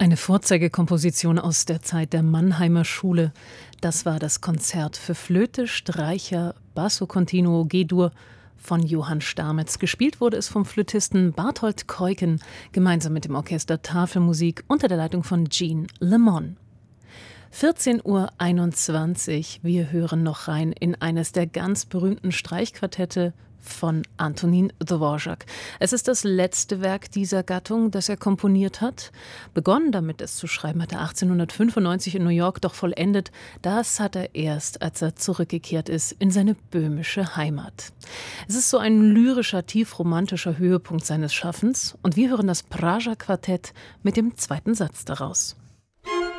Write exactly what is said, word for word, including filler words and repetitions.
Eine Vorzeigekomposition aus der Zeit der Mannheimer Schule. Das war das Konzert für Flöte, Streicher, Basso Continuo, G-Dur von Johann Stamitz. Gespielt wurde es vom Flötisten Barthold Keuken gemeinsam mit dem Orchester Tafelmusik unter der Leitung von Jean Lemon. vierzehn Uhr einundzwanzig. Wir hören noch rein in eines der ganz berühmten Streichquartette von Antonín Dvořák. Es ist das letzte Werk dieser Gattung, das er komponiert hat. Begonnen damit, es zu schreiben, hat er achtzehnhundertfünfundneunzig in New York, doch vollendet, das hat er erst, als er zurückgekehrt ist in seine böhmische Heimat. Es ist so ein lyrischer, tiefromantischer Höhepunkt seines Schaffens und wir hören das Prager Quartett mit dem zweiten Satz daraus.